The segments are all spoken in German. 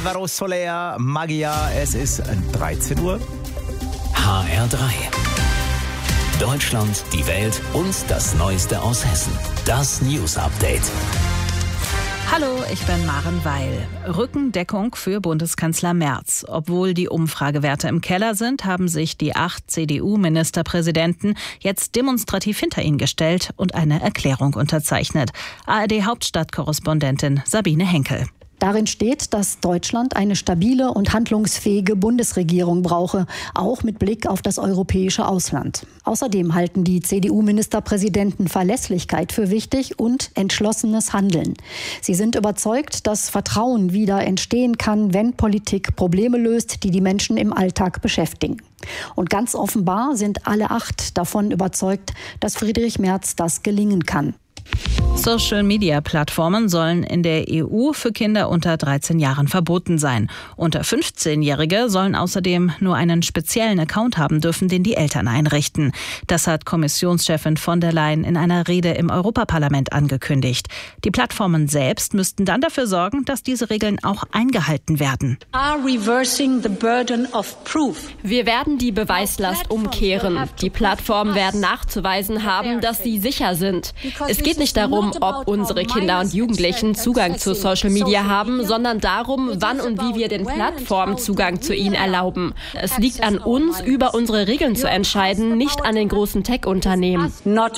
Alvaro Soler, Magia. Es ist 13 Uhr. HR3. Deutschland, die Welt und das Neueste aus Hessen. Das News Update. Hallo, ich bin Maren Weil. Rückendeckung für Bundeskanzler Merz. Obwohl die Umfragewerte im Keller sind, haben sich die 8 CDU-Ministerpräsidenten jetzt demonstrativ hinter ihn gestellt und eine Erklärung unterzeichnet. ARD-Hauptstadtkorrespondentin Sabine Henkel. Darin steht, dass Deutschland eine stabile und handlungsfähige Bundesregierung brauche, auch mit Blick auf das europäische Ausland. Außerdem halten die CDU-Ministerpräsidenten Verlässlichkeit für wichtig und entschlossenes Handeln. Sie sind überzeugt, dass Vertrauen wieder entstehen kann, wenn Politik Probleme löst, die die Menschen im Alltag beschäftigen. Und ganz offenbar sind alle 8 davon überzeugt, dass Friedrich Merz das gelingen kann. Social-Media-Plattformen sollen in der EU für Kinder unter 13 Jahren verboten sein. Unter 15-Jährige sollen außerdem nur einen speziellen Account haben dürfen, den die Eltern einrichten. Das hat Kommissionschefin von der Leyen in einer Rede im Europaparlament angekündigt. Die Plattformen selbst müssten dann dafür sorgen, dass diese Regeln auch eingehalten werden. Wir werden die Beweislast umkehren. Die Plattformen werden nachzuweisen haben, dass sie sicher sind. Es geht nicht darum, ob unsere Kinder und Jugendlichen Zugang zu Social Media haben, sondern darum, wann und wie wir den Plattformen Zugang zu ihnen erlauben. Es liegt an uns, über unsere Regeln zu entscheiden, nicht an den großen Tech-Unternehmen.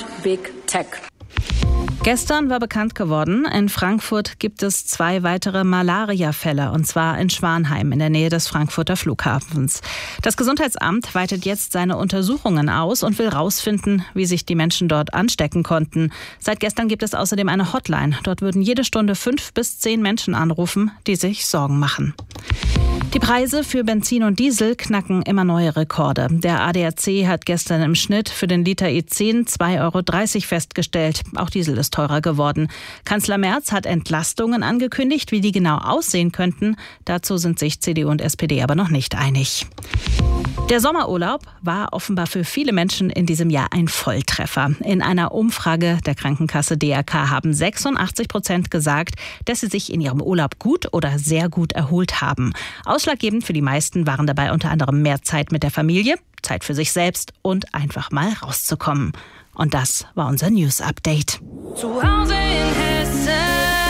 Gestern war bekannt geworden, in Frankfurt gibt es 2 weitere Malaria-Fälle, und zwar in Schwanheim in der Nähe des Frankfurter Flughafens. Das Gesundheitsamt weitet jetzt seine Untersuchungen aus und will rausfinden, wie sich die Menschen dort anstecken konnten. Seit gestern gibt es außerdem eine Hotline. Dort würden jede Stunde 5 bis 10 Menschen anrufen, die sich Sorgen machen. Die Preise für Benzin und Diesel knacken immer neue Rekorde. Der ADAC hat gestern im Schnitt für den Liter E10 2,30 € festgestellt. Auch Diesel ist teurer geworden. Kanzler Merz hat Entlastungen angekündigt. Wie die genau aussehen könnten, dazu sind sich CDU und SPD aber noch nicht einig. Der Sommerurlaub war offenbar für viele Menschen in diesem Jahr ein Volltreffer. In einer Umfrage der Krankenkasse DRK haben 86% gesagt, dass sie sich in ihrem Urlaub gut oder sehr gut erholt haben. Ausschlaggebend für die meisten waren dabei unter anderem mehr Zeit mit der Familie, Zeit für sich selbst und einfach mal rauszukommen. Und das war unser News Update. Zu Hause in Hessen.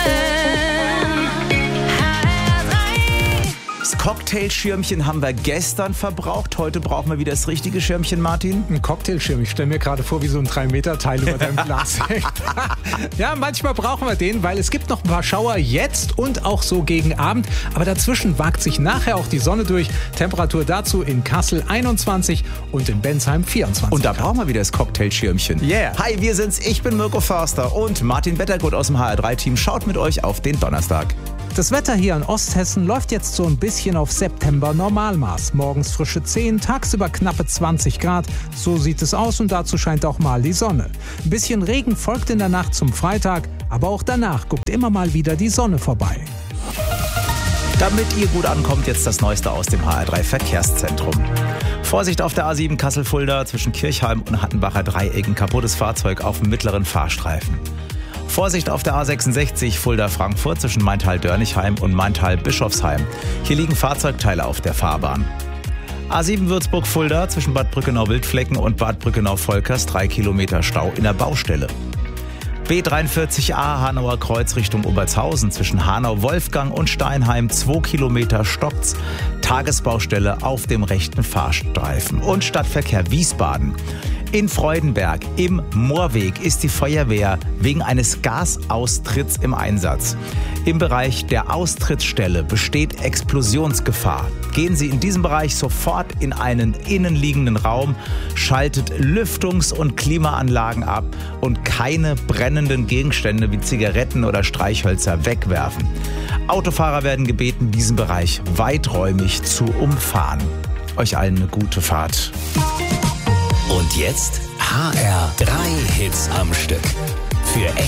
Das Cocktailschirmchen haben wir gestern verbraucht. Heute brauchen wir wieder das richtige Schirmchen, Martin. Ein Cocktailschirm. Ich stelle mir gerade vor, wie so ein 3-Meter-Teil über deinem Glas hängt. Ja, manchmal brauchen wir den, weil es gibt noch ein paar Schauer jetzt und auch so gegen Abend. Aber dazwischen wagt sich nachher auch die Sonne durch. Temperatur dazu in Kassel 21 und in Bensheim 24. Und da brauchen wir wieder das Cocktailschirmchen. Yeah. Hi, wir sind's. Ich bin Mirko Förster und Martin Bettergut aus dem HR3-Team schaut mit euch auf den Donnerstag. Das Wetter hier in Osthessen läuft jetzt so ein bisschen auf September-Normalmaß. Morgens frische 10, tagsüber knappe 20 Grad. So sieht es aus und dazu scheint auch mal die Sonne. Ein bisschen Regen folgt in der Nacht zum Freitag, aber auch danach guckt immer mal wieder die Sonne vorbei. Damit ihr gut ankommt, jetzt das Neueste aus dem HR3 Verkehrszentrum. Vorsicht auf der A7 Kassel-Fulda zwischen Kirchheim und Hattenbacher Dreieck. Ein kaputtes Fahrzeug auf dem mittleren Fahrstreifen. Vorsicht auf der A66 Fulda-Frankfurt zwischen Maintal-Dörnigheim und Maintal-Bischofsheim. Hier liegen Fahrzeugteile auf der Fahrbahn. A7 Würzburg-Fulda zwischen Bad Brückenau-Wildflecken und Bad Brückenau-Volkers 3 Kilometer Stau in der Baustelle. B43a Hanauer Kreuz Richtung Obertshausen zwischen Hanau-Wolfgang und Steinheim 2 Kilometer stockt's. Tagesbaustelle auf dem rechten Fahrstreifen. Und Stadtverkehr Wiesbaden. In Freudenberg im Moorweg ist die Feuerwehr wegen eines Gasaustritts im Einsatz. Im Bereich der Austrittsstelle besteht Explosionsgefahr. Gehen Sie in diesem Bereich sofort in einen innenliegenden Raum, schaltet Lüftungs- und Klimaanlagen ab und keine brennenden Gegenstände wie Zigaretten oder Streichhölzer wegwerfen. Autofahrer werden gebeten, diesen Bereich weiträumig zu umfahren. Euch allen eine gute Fahrt. Und jetzt HR3 Hits am Stück. Für